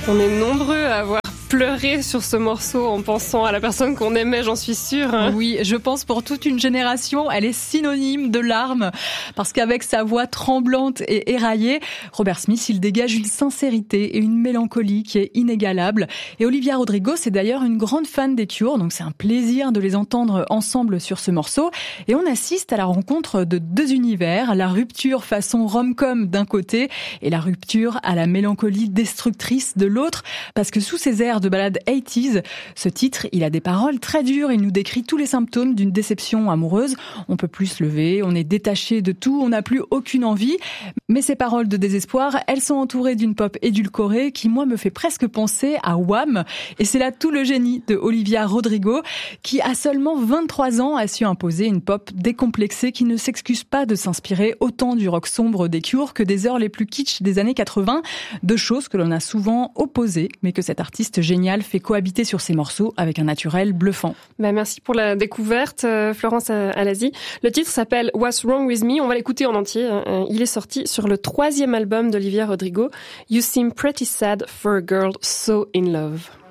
On est nombreux à avoir pleuré sur ce morceau en pensant à la personne qu'on aimait, j'en suis sûre. Oui, je pense pour toute une génération, elle est synonyme de larmes parce qu'avec sa voix tremblante et éraillée, Robert Smith, il dégage une sincérité et une mélancolie qui est inégalable. Et Olivia Rodrigo, c'est d'ailleurs une grande fan des Cure, donc c'est un plaisir de les entendre ensemble sur ce morceau. Et on assiste à la rencontre de deux univers, la rupture façon rom-com d'un côté et la rupture à la mélancolie destructrice de l'autre, parce que sous ces airs de balade 80s, ce titre, il a des paroles très dures, il nous décrit tous les symptômes d'une déception amoureuse. On peut plus se lever, on est détaché de tout, on n'a plus aucune envie. Mais ces paroles de désespoir, elles sont entourées d'une pop édulcorée qui, moi, me fait presque penser à Wham. Et c'est là tout le génie de Olivia Rodrigo, qui, à seulement 23 ans, a su imposer une pop décomplexée qui ne s'excuse pas de s'inspirer autant du rock sombre des Cure que des heures les plus kitsch des années 80. Deux choses que l'on a souvent opposées, mais que cet artiste génial fait cohabiter sur ses morceaux avec un naturel bluffant. Merci pour la découverte, Florence Alazi. Le titre s'appelle What's Wrong With Me. On va l'écouter en entier. Il est sorti sur le 3e album d'Olivia Rodrigo, You Seem Pretty Sad for a Girl So In Love.